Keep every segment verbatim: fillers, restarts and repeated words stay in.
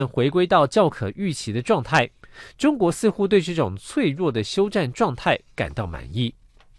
回归到较可预期的状态。中国似乎对这种脆弱的休战状态感到满意。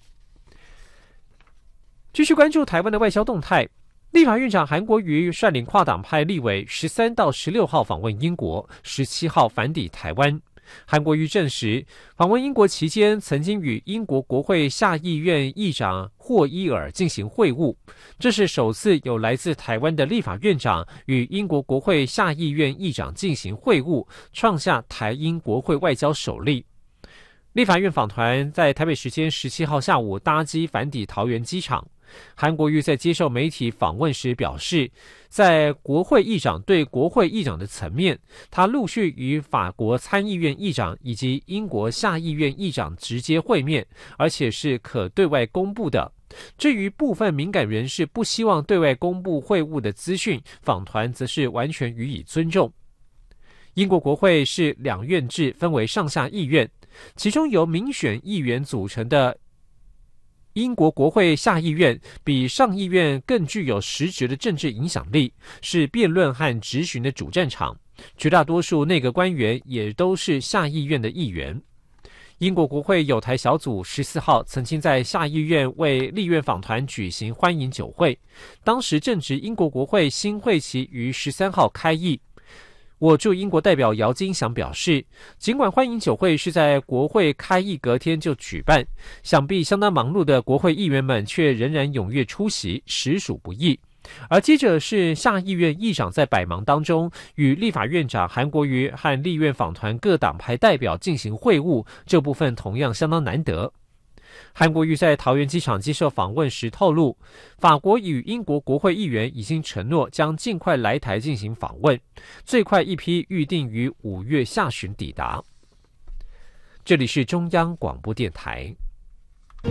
继续关注台湾的外交动态，立法院长韩国瑜率领跨党派立委十三到十六号访问英国，十七号返抵台湾。韩国瑜证实，访问英国期间曾经与英国国会下议院议长霍伊尔进行会晤，这是首次有来自台湾的立法院长与英国国会下议院议长进行会晤，创下台英国会外交首例。立法院访团在台北时间十七号下午搭机返抵桃园机场。韩国瑜在接受媒体访问时表示，在国会议长对国会议长的层面，他陆续与法国参议院议长以及英国下议院议长直接会面，而且是可对外公布的。至于部分敏感人士不希望对外公布会晤的资讯，访团则是完全予以尊重。英国国会是两院制，分为上下议院，其中由民选议员组成的英国国会下议院比上议院更具有实质的政治影响力，是辩论和质询的主战场。绝大多数内阁官员也都是下议院的议员。英国国会友台小组十四号曾经在下议院为立院访团举行欢迎酒会，当时正值英国国会新会期于十三号开议。我驻英国代表姚金祥表示，尽管欢迎酒会是在国会开议隔天就举办，想必相当忙碌的国会议员们却仍然踊跃出席，实属不易。而接着是下议院议长在百忙当中与立法院长韩国瑜和立院访团各党派代表进行会晤，这部分同样相当难得。韩国瑜在桃园机场接受访问时透露，法国与英国国会议员已经承诺将尽快来台进行访问，最快一批预定于五月下旬抵达。这里是中央广播电台。